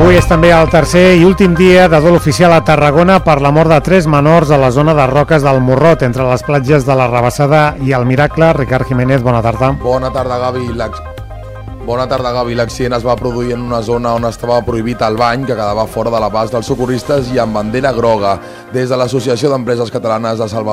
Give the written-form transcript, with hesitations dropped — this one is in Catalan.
Avui és també el tercer i últim dia de dol oficial a Tarragona per la mort de 3 menors a la zona de Roques del Morrot, entre les platges de la Rabassada i el Miracle. Ricard Jiménez, bona tarda. Bona tarda, Gavi. L'accident es va produir en una zona on estava prohibit el bany, que quedava fora de l'abast dels socorristes i amb bandera groga. Des de l'Associació d'Empreses Catalanes de Salvaments